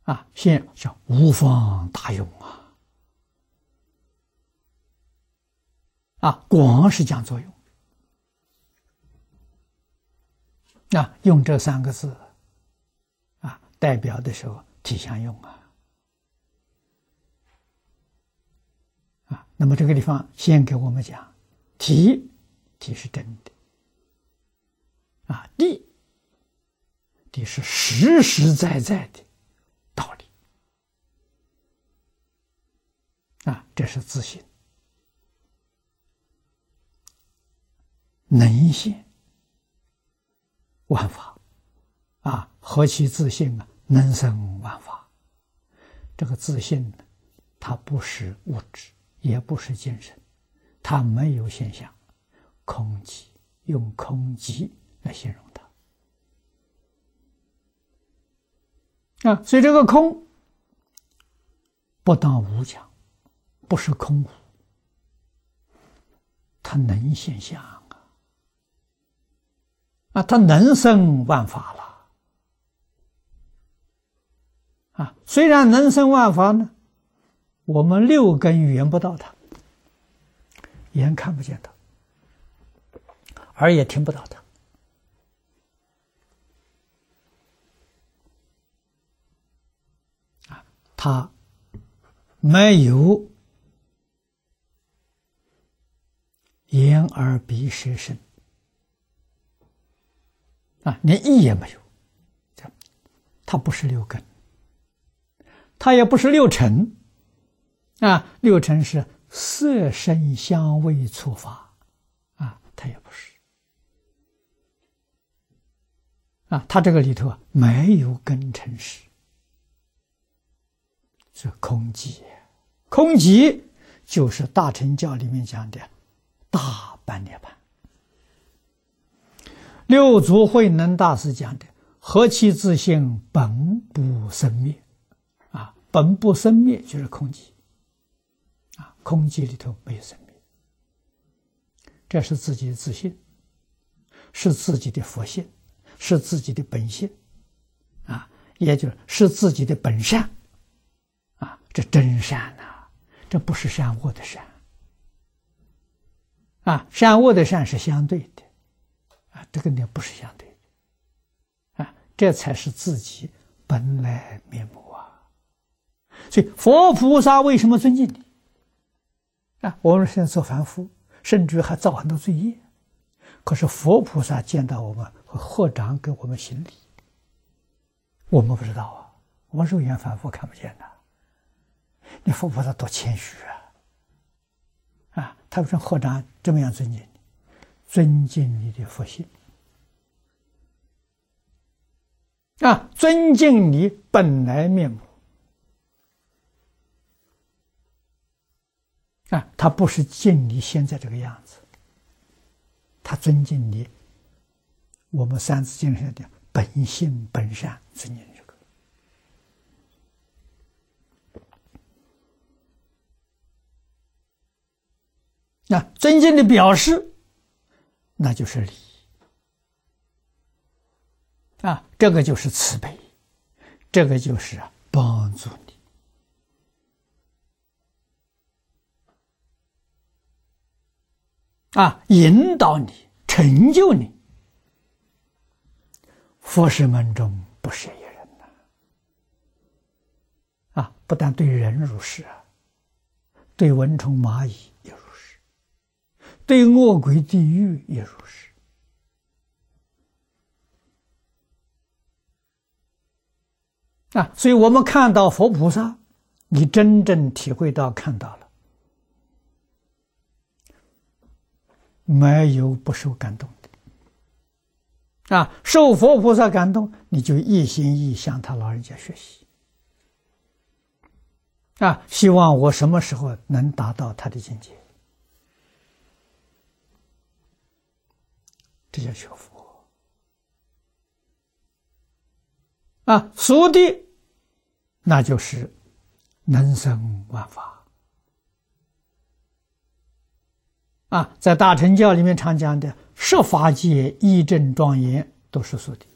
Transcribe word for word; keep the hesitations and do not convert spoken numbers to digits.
啊，现叫无方大用啊！啊，广是讲作用。啊，用这三个字，啊，代表的时候体相用啊。啊，那么这个地方先给我们讲，体，体是真的。啊，地，地是实实在在的道理。啊，这是自性，能现万法。啊，何其自性啊，能生万法。这个自性呢，它不是物质，也不是精神，它没有现象，空寂，用空寂来形容它。啊，所以这个空不当无讲，不是空无，它能现象啊，啊，它能生万法了。啊，虽然能生万法呢，我们六根缘不到它，眼看不见它，耳也听不到它。啊，它没有眼耳鼻舌身，啊，连意也没有，它不是六根。它也不是六尘，啊，六尘是色声香味触法，啊，它也不是，啊，它这个里头啊没有根尘识，是空寂，空寂就是大乘教里面讲的大般涅槃。六祖慧能大师讲的何其自性，本不生灭。本不生灭就是空寂，啊，空寂里头没有生灭，这是自己的自性，是自己的佛性，是自己的本性，啊，也就是是自己的本善，啊，这真善呐、啊，这不是善恶的善，啊，善恶的善是相对的，啊，这个呢不是相对的，啊，这才是自己本来面目。所以佛菩萨为什么尊敬你啊？我们现在做凡夫，甚至还造很多罪业，可是佛菩萨见到我们会合掌给我们行礼，我们不知道啊，我们肉眼凡夫看不见的。你佛菩萨多谦虚啊！啊，他为什么合掌这么样尊敬你？尊敬你的佛性啊，尊敬你本来面目。啊，他不是敬你现在这个样子，他尊敬你，我们三字经上的本性本善，尊敬这个。那尊敬的表示，那就是礼啊，这个就是慈悲，这个就是帮助你。啊，引导你，成就你。佛事门中不舍一人呐！啊，不但对人如是啊，对蚊虫蚂蚁也如是，对恶鬼地狱也如是。啊，所以我们看到佛菩萨，你真正体会到看到了。没有不受感动的啊！受佛菩萨感动，你就一心一意向他老人家学习啊！希望我什么时候能达到他的境界，这叫学佛啊！俗的，那就是能生万法。啊，在大乘教里面常讲的十法界义正庄严都是俗的，